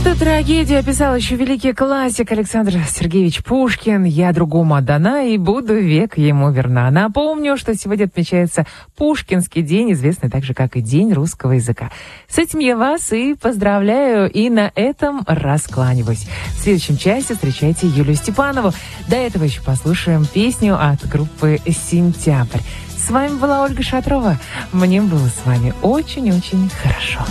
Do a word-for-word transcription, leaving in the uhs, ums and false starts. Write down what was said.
Эту трагедию описал еще великий классик Александр Сергеевич Пушкин. «Я другому отдана и буду век ему верна». Напомню, что сегодня отмечается Пушкинский день, известный также как и День русского языка. С этим я вас и поздравляю, и на этом раскланиваюсь. В следующем часе встречайте Юлию Степанову. До этого еще послушаем песню от группы «Сентябрь». С вами была Ольга Шатрова. Мне было с вами очень-очень хорошо.